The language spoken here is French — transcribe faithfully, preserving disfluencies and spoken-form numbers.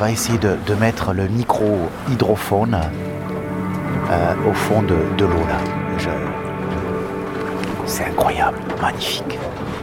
va essayer de, de mettre le micro hydrophone euh, au fond de, de l'eau là. Je... C'est incroyable, magnifique.